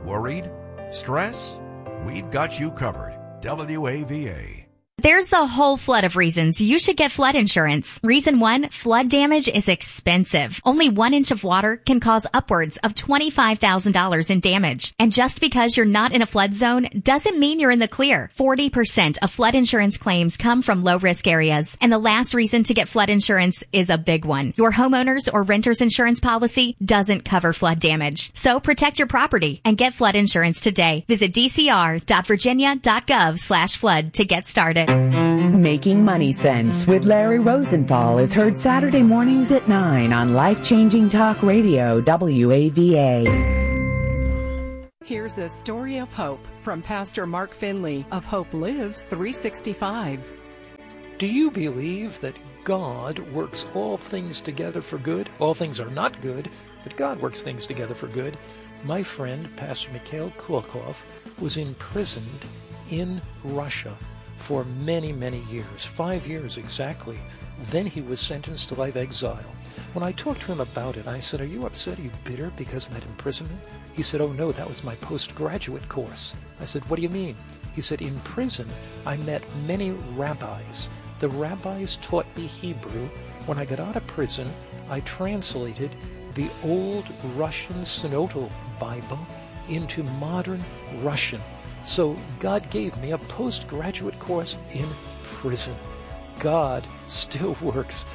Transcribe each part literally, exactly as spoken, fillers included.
Worried? Stress? We've got you covered. W A V A. There's a whole flood of reasons you should get flood insurance. Reason one, flood damage is expensive. Only one inch of water can cause upwards of twenty-five thousand dollars in damage. And just because you're not in a flood zone doesn't mean you're in the clear. forty percent of flood insurance claims come from low-risk areas. And the last reason to get flood insurance is a big one. Your homeowner's or renter's insurance policy doesn't cover flood damage. So protect your property and get flood insurance today. Visit d c r dot virginia dot gov slash flood to get started. Making Money Sense with Larry Rosenthal is heard Saturday mornings at nine on Life-Changing Talk Radio, W A V A. Here's a story of hope from Pastor Mark Finley of Hope Lives three sixty-five. Do you believe that God works all things together for good? All things are not good, but God works things together for good. My friend, Pastor Mikhail Kulakov, was imprisoned in Russia for many, many years, five years exactly. Then he was sentenced to life exile. When I talked to him about it, I said, "Are you upset? Are you bitter because of that imprisonment?" He said, "Oh no, that was my postgraduate course." I said, "What do you mean?" He said, "In prison, I met many rabbis. The rabbis taught me Hebrew. When I got out of prison, I translated the old Russian Synodal Bible into modern Russian. So God gave me a postgraduate course in prison." God still works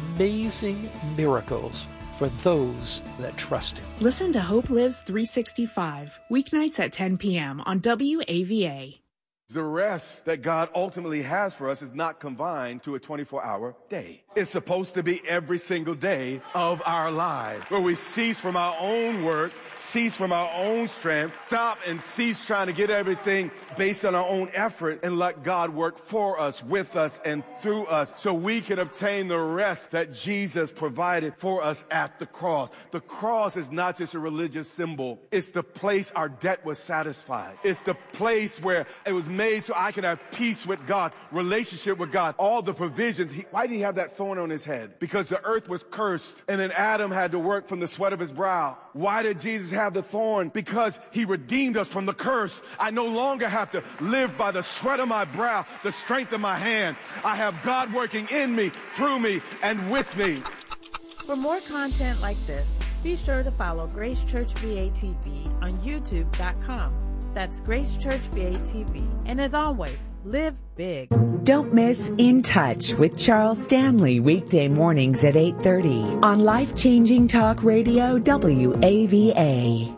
amazing miracles for those that trust Him. Listen to Hope Lives three sixty-five, weeknights at ten p.m. on W A V A. The rest that God ultimately has for us is not confined to a twenty-four hour day. It's supposed to be every single day of our lives, where we cease from our own work, cease from our own strength, stop and cease trying to get everything based on our own effort, and let God work for us, with us, and through us, so we can obtain the rest that Jesus provided for us at the cross. The cross is not just a religious symbol. It's the place our debt was satisfied. It's the place where it was made so I can have peace with God, relationship with God, all the provisions. He, why did he have that thorn on his head? Because the earth was cursed, and then Adam had to work from the sweat of his brow. Why did Jesus have the thorn? Because he redeemed us from the curse. I no longer have to live by the sweat of my brow, the strength of my hand. I have God working in me, through me, and with me. For more content like this, be sure to follow Grace Church V A T V on YouTube dot com. That's Grace Church V A T V. And as always, live big. Don't miss In Touch with Charles Stanley weekday mornings at eight thirty on Life-Changing Talk Radio, W A V A.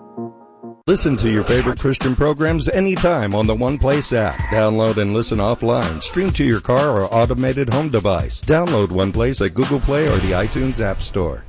Listen to your favorite Christian programs anytime on the One Place app. Download and listen offline. Stream to your car or automated home device. Download One Place at Google Play or the iTunes App Store.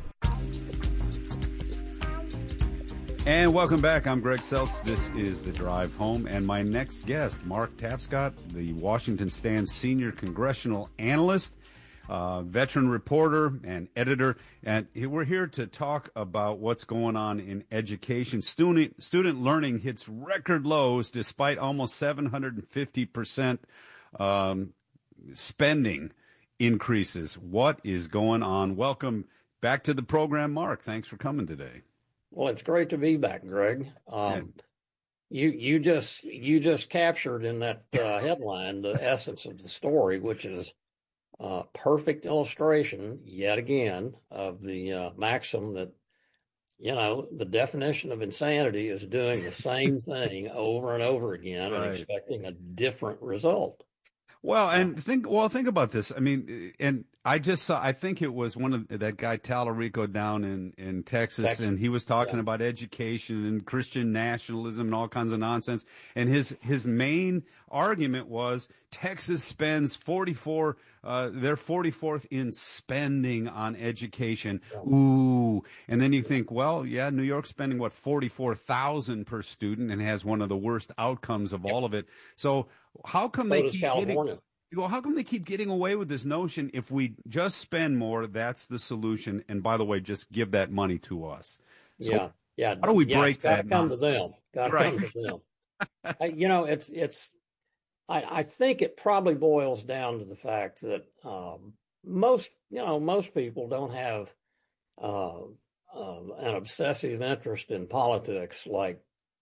And welcome back. I'm Greg Seltz. This is The Drive Home. And my next guest, Mark Tapscott, the Washington Stand senior congressional analyst, uh, veteran reporter and editor. And we're here to talk about what's going on in education. Student, student learning hits record lows despite almost seven hundred fifty percent um, spending increases. What is going on? Welcome back to the program, Mark. Thanks for coming today. Well, it's great to be back, Greg. Um, you you just you just captured in that uh, headline the essence of the story, which is a perfect illustration, yet again, of the uh, maxim that, you know, the definition of insanity is doing the same thing over and over again right. and expecting a different result. Well, and think well, think about this. I mean, and I just saw. I think it was one of that guy Talarico down in in Texas, Texas. and he was talking yeah. about education and Christian nationalism and all kinds of nonsense. And his his main argument was Texas spends forty-four. Uh, they're forty-fourth in spending on education. Yeah. Ooh, and then you think, well, yeah, New York's spending what forty-four thousand per student and has one of the worst outcomes of yep. all of it. So how come so they keep California. getting? Well, how come they keep getting away with this notion? If we just spend more, that's the solution. And by the way, just give that money to us. So yeah, yeah. How do we yeah, break it's gotta that? Come nonsense? to them. Got to right. come to them. I, you know, it's it's. I, I think it probably boils down to the fact that um, most, you know, most people don't have uh, uh, an obsessive interest in politics like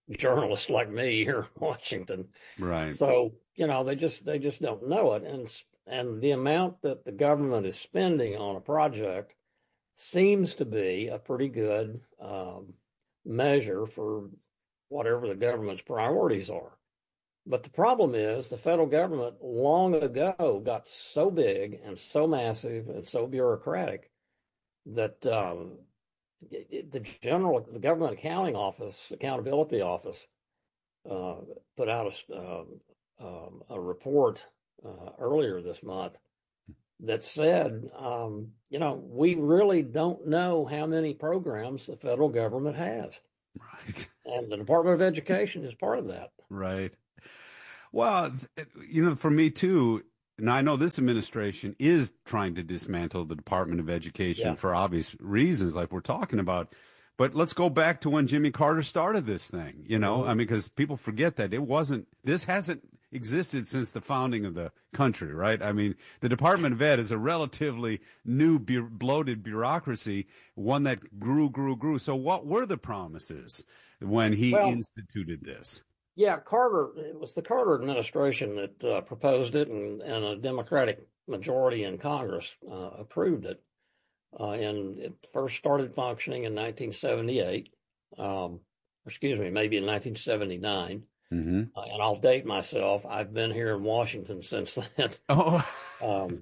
journalists like me here in Washington. Right. So, you know, they just they just don't know it. And and the amount that the government is spending on a project seems to be a pretty good um, measure for whatever the government's priorities are. But the problem is the federal government long ago got so big and so massive and so bureaucratic that um, it, the general, the government accounting office, accountability office, uh, put out a, um, um, a report uh, earlier this month that said, um, you know, we really don't know how many programs the federal government has. Right. And the Department of Education is part of that. Right. Well, you know, for me too, and I know this administration is trying to dismantle the Department of Education Yeah. for obvious reasons, like we're talking about. But let's go back to when Jimmy Carter started this thing, you know, Mm-hmm. I mean, because people forget that it wasn't, this hasn't existed since the founding of the country, right? I mean, the Department of Ed is a relatively new, bu- bloated bureaucracy, one that grew, grew, grew. So what were the promises when he Well, instituted this? Yeah, Carter, it was the Carter administration that uh, proposed it, and, and a Democratic majority in Congress uh, approved it. Uh, and it first started functioning in nineteen seventy-eight, um, excuse me, maybe in nineteen seventy-nine. Mm-hmm. Uh, and I'll date myself. I've been here in Washington since then. Oh, um,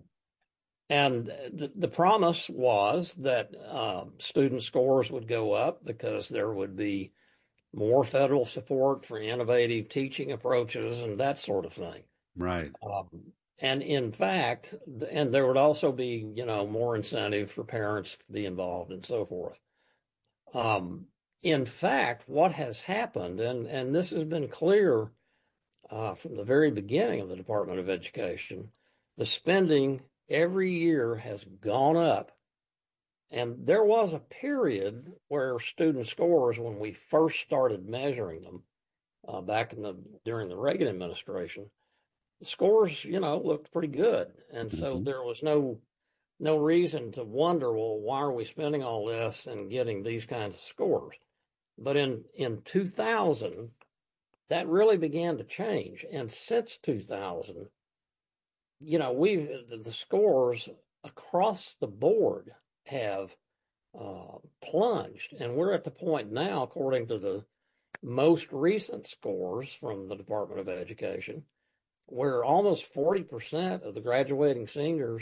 and the, the promise was that uh, student scores would go up because there would be more federal support for innovative teaching approaches and that sort of thing. right. Um, and in fact, and there would also be, you know, more incentive for parents to be involved and so forth. Um, in fact, what has happened, and, and this has been clear uh, from the very beginning of the Department of Education, the spending every year has gone up. And there was a period where student scores, when we first started measuring them uh, back in the during the Reagan administration, the scores, you know, looked pretty good. And so Mm-hmm. there was no no reason to wonder, well, why are we spending all this and getting these kinds of scores? But in, in two thousand, that really began to change. And since two thousand, you know, we've the, the scores across the board have uh, plunged. And we're at the point now, according to the most recent scores from the Department of Education, where almost forty percent of the graduating seniors,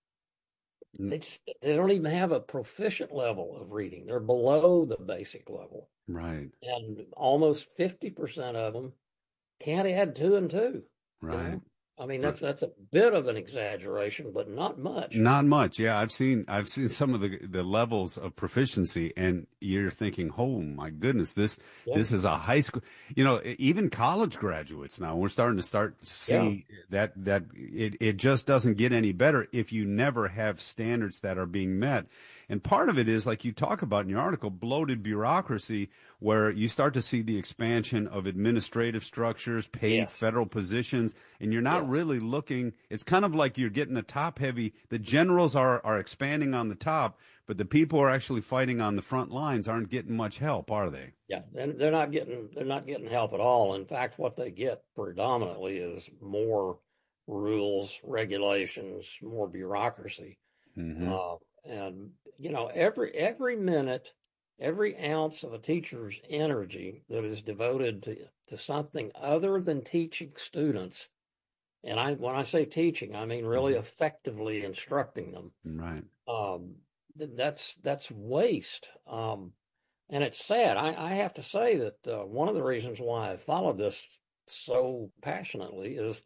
they, just, they don't even have a proficient level of reading. They're below the basic level. Right. And almost fifty percent of them can't add two and two. you Right. know? I mean, that's that's a bit of an exaggeration, but not much. Not much. Yeah, I've seen I've seen some of the the levels of proficiency, and you're thinking, oh my goodness, this Yeah. this is a high school. You know, even college graduates now, we're starting to start to see that that it it just doesn't get any better if you never have standards that are being met. And part of it is, like you talk about in your article, bloated bureaucracy, where you start to see the expansion of administrative structures, paid Yes. federal positions, and you're not Yeah. really looking. It's kind of like you're getting a top heavy. The generals are, are expanding on the top, but the people who are actually fighting on the front lines aren't getting much help, are they? Yeah, and they're not getting they're not getting help at all. In fact, what they get predominantly is more rules, regulations, more bureaucracy. Mm-hmm. Uh, and you know, every every minute, every ounce of a teacher's energy that is devoted to, to something other than teaching students, and I when I say teaching, I mean really effectively instructing them. Right. Um, th- that's that's waste. Um, and it's sad. I, I have to say that uh, one of the reasons why I followed this so passionately is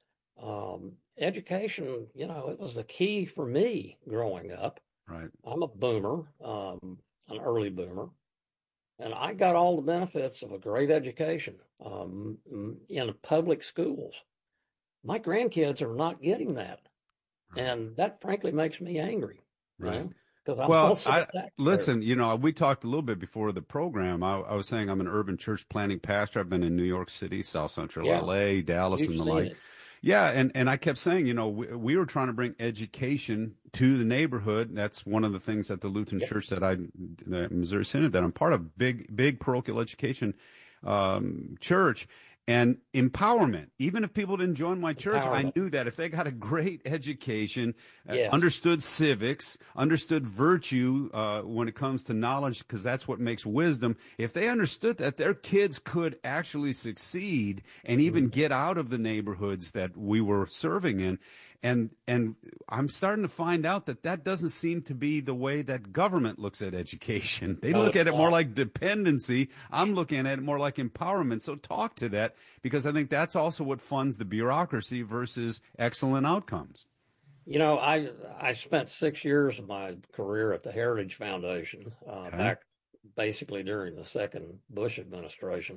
um, education. You know, it was the key for me growing up. Right. I'm a boomer, um, an early boomer, and I got all the benefits of a great education um, in public schools. My grandkids are not getting that, Right. and that frankly makes me angry. Right. Because I'm Well, also I, a taxpayer. listen, you know, we talked a little bit before the program. I, I was saying I'm an urban church planting pastor. I've been in New York City, South Central Yeah. L A, Dallas, You've and the seen like. it. Yeah, and, and I kept saying, you know, we, we were trying to bring education to the neighborhood. That's one of the things that the Lutheran Yep. Church that I, the Missouri Synod that I'm part of, big, big parochial education. um, church. And empowerment. Even if people didn't join my church, I knew that if they got a great education, yes. uh, understood civics, understood virtue uh, when it comes to knowledge, because that's what makes wisdom, if they understood that, their kids could actually succeed and even mm-hmm. get out of the neighborhoods that we were serving in. And and I'm starting to find out that that doesn't seem to be the way that government looks at education. They no, look at it not. more like dependency. I'm looking at it more like empowerment. So talk to that, because I think that's also what funds the bureaucracy versus excellent outcomes. You know, I I spent six years of my career at the Heritage Foundation, uh, okay. back basically during the second Bush administration.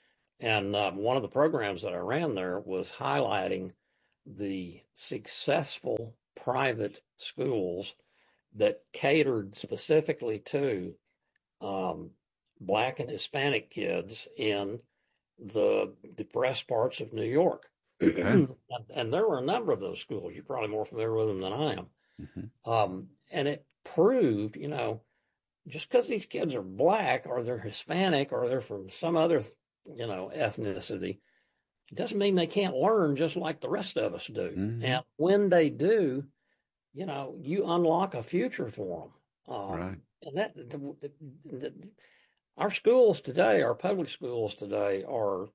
And um, one of the programs that I ran there was highlighting the successful private schools that catered specifically to um, Black and Hispanic kids in the depressed parts of New York. Okay. and, and there were a number of those schools. You're probably more familiar with them than I am. Mm-hmm. Um, and it proved, you know, just because these kids are Black or they're Hispanic or they're from some other, you know, ethnicity, it doesn't mean they can't learn just like the rest of us do. Mm-hmm. And when they do, you know, you unlock a future for them. Um, right. And that the, the, the, our schools today, our public schools today, are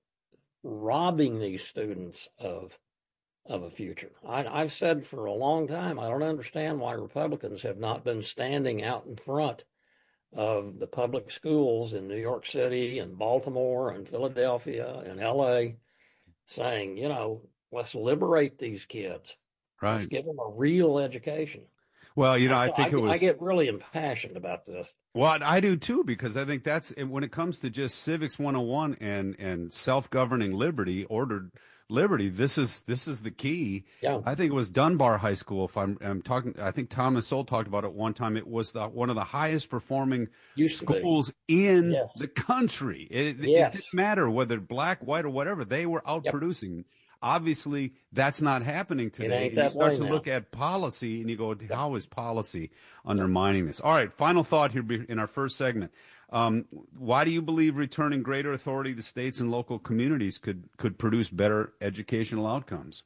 robbing these students of of a future. I, I've said for a long time, I don't understand why Republicans have not been standing out in front of the public schools in New York City and Baltimore and Philadelphia and L A, saying, you know, let's liberate these kids. Right. Let's give them a real education. Well, you know, I so think I, it was. I get really impassioned about this. Well, I do too, because I think that's when it comes to just civics one oh one and and self-governing liberty, ordered liberty. This is this is the key. Yeah. I think it was Dunbar High School. If I'm, I'm talking, I think Thomas Sowell talked about it one time. It was the, one of the highest performing Used schools in yes. the country. It, yes. it didn't matter whether black, white, or whatever. They were out yep. producing. Obviously, that's not happening today. And you start to now. look at policy, and you go, how is policy undermining this? All right, final thought here in our first segment. Um, why do you believe returning greater authority to states and local communities could, could produce better educational outcomes?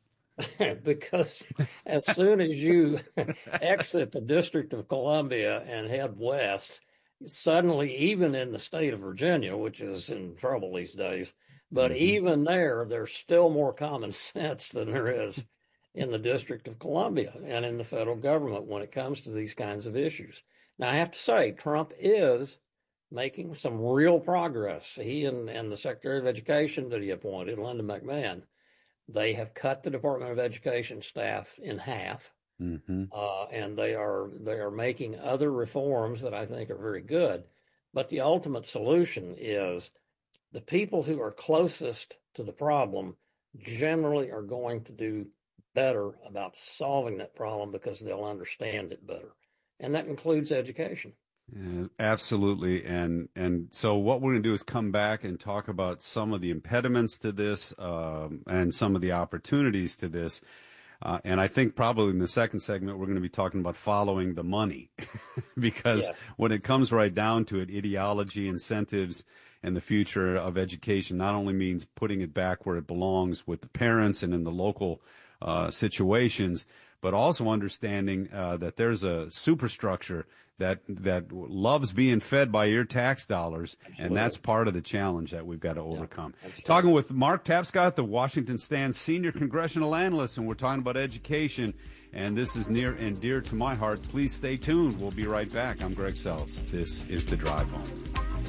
Because as soon as you exit the District of Columbia and head west, suddenly, even in the state of Virginia, which is in trouble these days, but mm-hmm. even there, there's still more common sense than there is in the District of Columbia and in the federal government when it comes to these kinds of issues. Now, I have to say, Trump is making some real progress. He and, and the Secretary of Education that he appointed, Linda McMahon, they have cut the Department of Education staff in half, mm-hmm. uh, and they are they are making other reforms that I think are very good. But the ultimate solution is the people who are closest to the problem generally are going to do better about solving that problem because they'll understand it better. And that includes education. Yeah, absolutely. And and so what we're going to do is come back and talk about some of the impediments to this um, and some of the opportunities to this. Uh, and I think probably in the second segment, we're going to be talking about following the money because yeah. when it comes right down to it, ideology, incentives, and the future of education not only means putting it back where it belongs with the parents and in the local uh, situations, but also understanding uh, that there's a superstructure that that loves being fed by your tax dollars, Absolutely. And that's part of the challenge that we've got to overcome. Yeah, talking with Mark Tapscott, the Washington Stand senior congressional analyst, and we're talking about education, and this is near and dear to my heart. Please stay tuned. We'll be right back. I'm Greg Seltz. This is The Drive Home.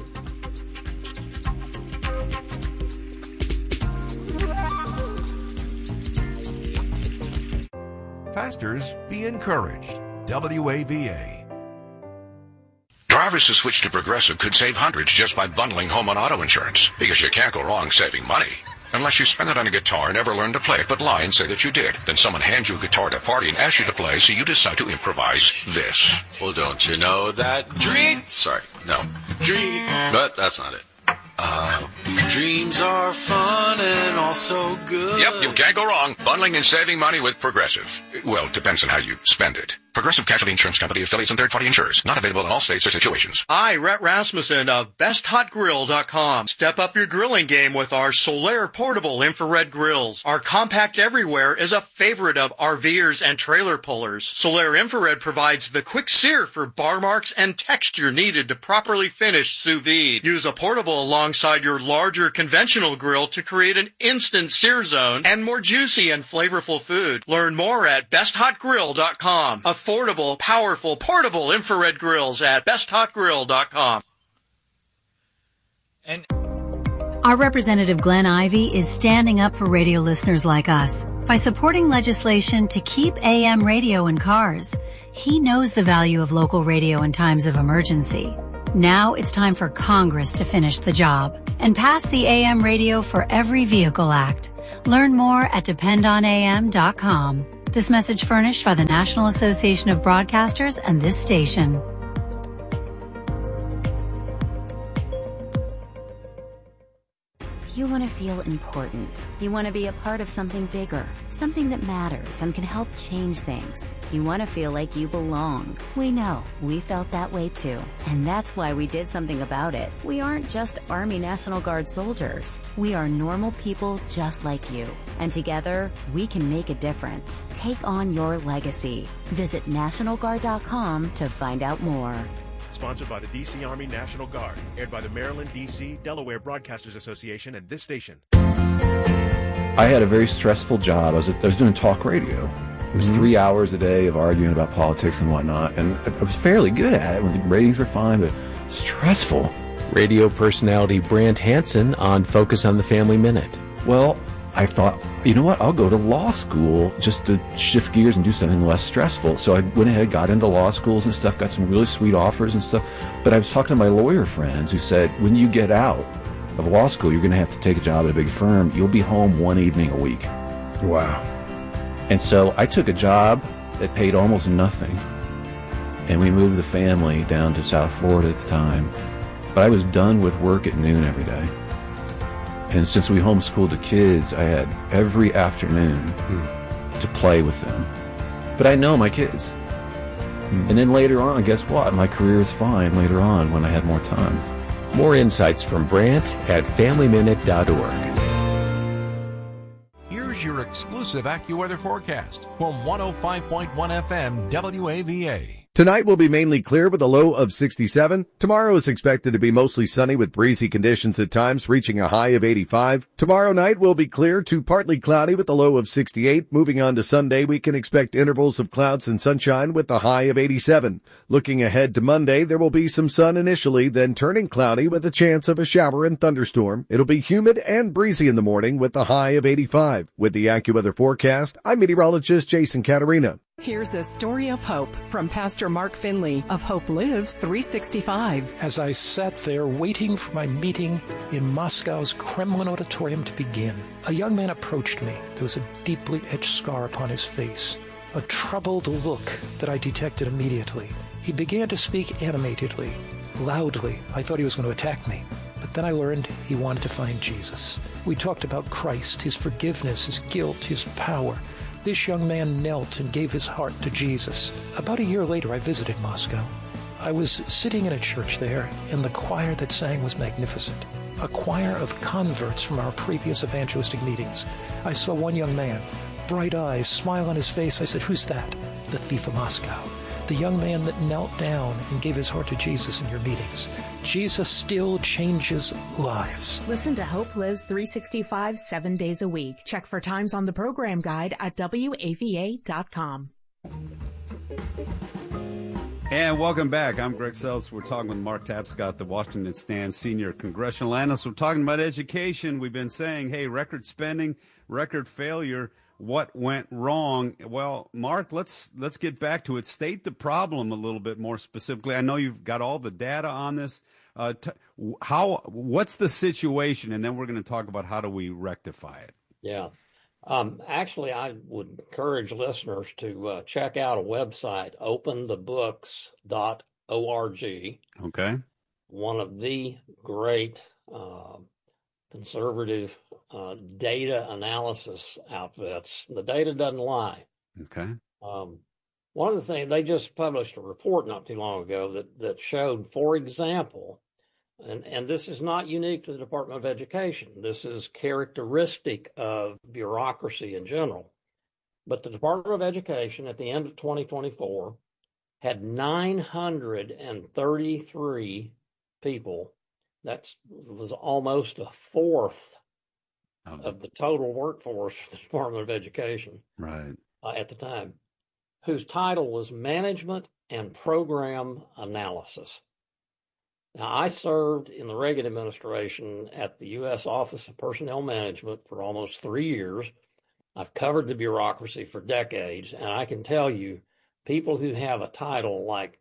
Pastors, be encouraged. W A V A. Drivers who switch to Progressive could save hundreds just by bundling home and auto insurance, because you can't go wrong saving money. Unless you spend it on a guitar and never learn to play it but lie and say that you did. Then someone hands you a guitar at a party and asks you to play, so you decide to improvise this. Well, don't you know that dream... Sorry, no. Dream... But that's not it. Uh, dreams are fun and also good. Yep, you can't go wrong. Bundling and saving money with Progressive. Well, it depends on how you spend it. Progressive Casualty Insurance Company, affiliates, and third-party insurers. Not available in all states or situations. Hi, Rhett Rasmussen of best hot grill dot com. Step up your grilling game with our Solaire portable infrared grills. Our compact everywhere is a favorite of RVers and trailer pullers. Solaire infrared provides the quick sear for bar marks and texture needed to properly finish sous vide. Use a portable alongside your larger conventional grill to create an instant sear zone and more juicy and flavorful food. Learn more at best hot grill dot com. Affordable, powerful, portable infrared grills at best hot grill dot com. And our representative Glenn Ivey is standing up for radio listeners like us by supporting legislation to keep A M radio in cars. He knows the value of local radio in times of emergency. Now it's time for Congress to finish the job and pass the A M Radio for Every Vehicle Act. Learn more at depend on A M dot com. This message furnished by the National Association of Broadcasters and this station. You want to feel important. You want to be a part of something bigger, something that matters and can help change things. You want to feel like you belong. We know. We felt that way too. And that's why we did something about it. We aren't just Army National Guard soldiers. We are normal people just like you. And together, we can make a difference. Take on your legacy. Visit National Guard dot com to find out more. Sponsored by the D C Army National Guard. Aired by the Maryland, D C, Delaware Broadcasters Association and this station. I had a very stressful job. I was, I was doing talk radio. It was mm-hmm. three hours a day of arguing about politics and whatnot. And I was fairly good at it when the ratings were fine, but stressful. Radio personality Brant Hansen on Focus on the Family Minute. Well, I thought, you know what, I'll go to law school just to shift gears and do something less stressful. So I went ahead, got into law schools and stuff, got some really sweet offers and stuff. But I was talking to my lawyer friends who said, when you get out of law school, you're going to have to take a job at a big firm. You'll be home one evening a week. Wow. And so I took a job that paid almost nothing. And we moved the family down to South Florida at the time. But I was done with work at noon every day. And since we homeschooled the kids, I had every afternoon hmm. to play with them. But I know my kids. Hmm. And then later on, guess what? My career is fine later on when I had more time. More insights from Brant at family minute dot org. Here's your exclusive AccuWeather forecast from one oh five point one F M W A V A. Tonight will be mainly clear with a low of sixty-seven. Tomorrow is expected to be mostly sunny with breezy conditions at times, reaching a high of eighty-five. Tomorrow night will be clear to partly cloudy with a low of sixty-eight. Moving on to Sunday, we can expect intervals of clouds and sunshine with a high of eighty-seven. Looking ahead to Monday, there will be some sun initially, then turning cloudy with a chance of a shower and thunderstorm. It'll be humid and breezy in the morning with a high of eighty-five. With the AccuWeather forecast, I'm meteorologist Jason Caterina. Here's a story of hope from Pastor Mark Finley of Hope Lives three sixty-five. As I sat there waiting for my meeting in Moscow's Kremlin auditorium to begin, a young man approached me. There was a deeply etched scar upon his face, a troubled look that I detected immediately. He began to speak animatedly, loudly. I thought he was going to attack me. But then I learned he wanted to find Jesus. We talked about Christ, his forgiveness, his guilt, his power. This young man knelt and gave his heart to Jesus. About a year later, I visited Moscow. I was sitting in a church there, and the choir that sang was magnificent. A choir of converts from our previous evangelistic meetings. I saw one young man, bright eyes, smile on his face. I said, "Who's that?" "The thief of Moscow. The young man that knelt down and gave his heart to Jesus in your meetings." Jesus still changes lives. Listen to Hope Lives three sixty-five seven days a week. Check for times on the program guide at W A V A dot com. And welcome back. I'm Greg Seltz. We're talking with Mark Tapscott, the Washington Stand senior congressional analyst. We're talking about education. We've been saying, hey, record spending, record failure. What went wrong? Well, Mark, let's let's get back to it. State the problem a little bit more specifically. I know you've got all the data on this. Uh, t- how? What's the situation? And then we're going to talk about how do we rectify it. Yeah. Um, actually, I would encourage listeners to uh, check out a website, open the books dot org. Okay. One of the great uh, conservative uh, data analysis outfits. The data doesn't lie. Okay. Um, one of the things, they just published a report not too long ago that, that showed, for example, and, and this is not unique to the Department of Education. This is characteristic of bureaucracy in general. But the Department of Education at the end of twenty twenty-four had nine hundred thirty-three people. That was almost a fourth oh. of the total workforce for the Department of Education. Right. Uh, at the time, whose title was Management and Program Analysis. Now, I served in the Reagan administration at the U S Office of Personnel Management for almost three years. I've covered the bureaucracy for decades, and I can tell you, people who have a title like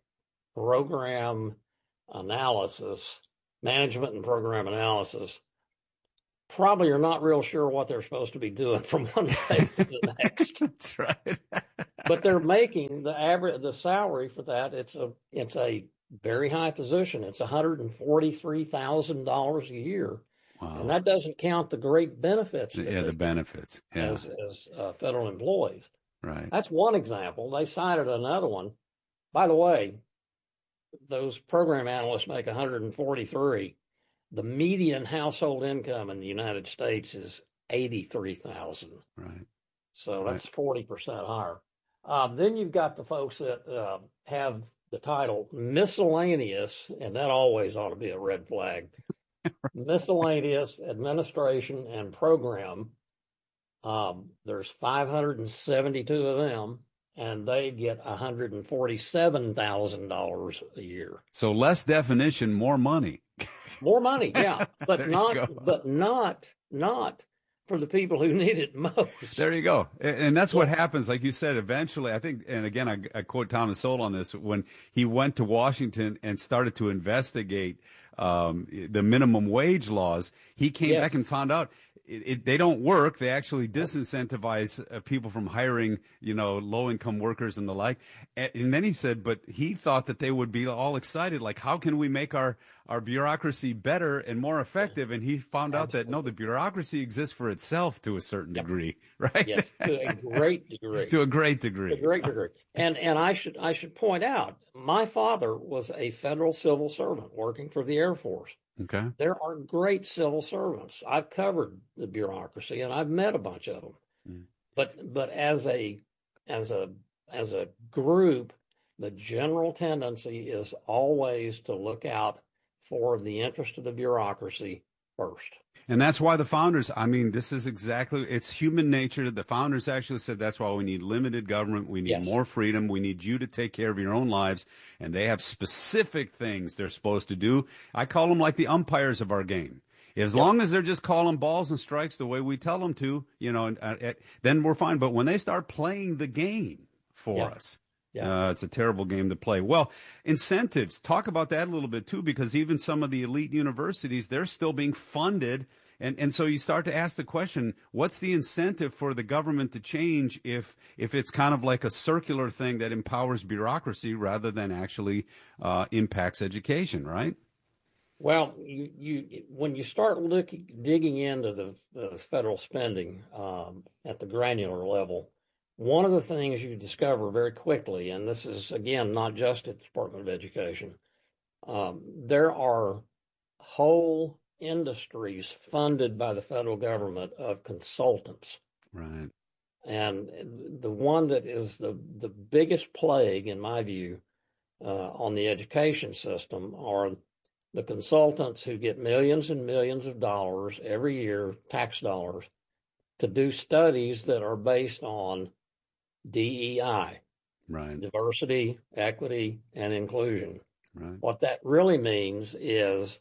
Program Analysis, Management and Program Analysis, probably are not real sure what they're supposed to be doing from one day to the next. That's right. But they're making the average, the salary for that. It's a, it's a very high position. It's one hundred forty-three thousand dollars a year. Wow. And that doesn't count the great benefits. Yeah, the benefits. Yeah. As, as uh, federal employees. Right. That's one example. They cited another one. By the way, those program analysts make one hundred forty-three. The median household income in the United States is eighty-three thousand. Right. So that's right. forty percent higher. Um, then you've got the folks that uh, have the title miscellaneous, and that always ought to be a red flag. Miscellaneous administration and program. Um, there's five hundred seventy-two of them, and they get one hundred forty-seven thousand dollars a year. So less definition, more money. More money, yeah, but not, but not, not for the people who need it most. There you go. And that's yeah. what happens. Like you said, eventually, I think, and again, I, I quote Thomas Sowell on this, when he went to Washington and started to investigate um, the minimum wage laws, he came yes. back and found out it, it, they don't work. They actually disincentivize uh, people from hiring, you know, low-income workers and the like. And, and then he said, but he thought that they would be all excited, like, how can we make our, our bureaucracy better and more effective? And he found Absolutely. out that, no, the bureaucracy exists for itself to a certain yep. degree, right? Yes, to a great degree. to a great degree. To a great degree. And and I should I should point out, my father was a federal civil servant working for the Air Force. Okay. There are great civil servants. I've covered the bureaucracy and I've met a bunch of them. Mm. But but as a as a as a group, the general tendency is always to look out for the interest of the bureaucracy first. And that's why the founders, I mean, this is exactly, it's human nature. The founders actually said that's why we need limited government. We need yes. more freedom. We need you to take care of your own lives. And they have specific things they're supposed to do. I call them like the umpires of our game. As yep. long as they're just calling balls and strikes the way we tell them to, you know, uh, uh, then we're fine. But when they start playing the game for yep. us, Yeah. Uh, it's a terrible game to play. Well, incentives, talk about that a little bit too, because even some of the elite universities, they're still being funded. And, and so you start to ask the question, what's the incentive for the government to change if, if it's kind of like a circular thing that empowers bureaucracy rather than actually uh, impacts education, right? Well, you, you when you start looking, digging into the, the federal spending um, at the granular level, one of the things you discover very quickly, and this is, again, not just at the Department of Education, um, there are whole industries funded by the federal government of consultants. Right. And the one that is the, the biggest plague, in my view, uh, on the education system are the consultants who get millions and millions of dollars every year, tax dollars, to do studies that are based on D E I, right? Diversity, equity, and inclusion. Right. What that really means is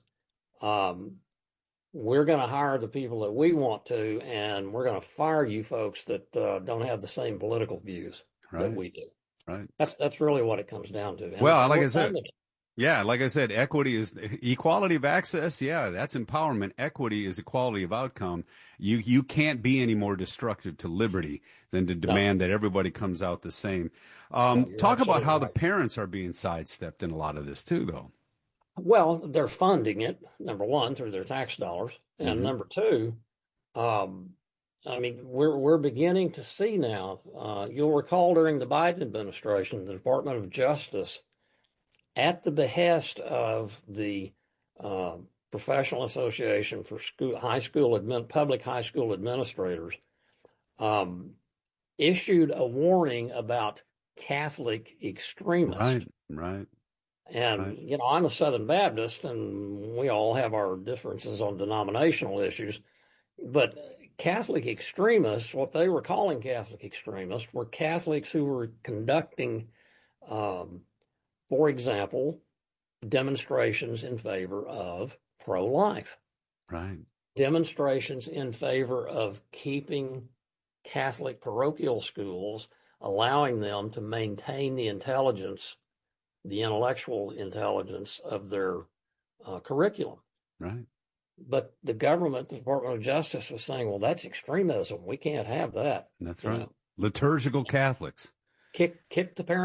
um, we're going to hire the people that we want to, and we're going to fire you folks that uh, don't have the same political views right. that we do. Right. That's that's really what it comes down to. And well, like I said. Yeah, like I said, equity is equality of access. Yeah, that's empowerment. Equity is equality of outcome. You you can't be any more destructive to liberty than to demand no. that everybody comes out the same. Um, no, talk about how right. the parents are being sidestepped in a lot of this too, though. Well, they're funding it, number one, through their tax dollars. And mm-hmm. number two, um, I mean, we're we're beginning to see now. Uh, you'll recall during the Biden administration, the Department of Justice, at the behest of the uh, Professional Association for School, High School Admin, Public High School Administrators, um, issued a warning about Catholic extremists. Right, right. And, right. you know, I'm a Southern Baptist, and we all have our differences on denominational issues. But Catholic extremists, what they were calling Catholic extremists, were Catholics who were conducting, um, for example, demonstrations in favor of pro-life. Right. Demonstrations in favor of keeping Catholic parochial schools, allowing them to maintain the intelligence, the intellectual intelligence of their uh, curriculum. Right. But the government, the Department of Justice, was saying, well, that's extremism. We can't have that. That's right. You know? Liturgical Catholics. Kick, kick the parents.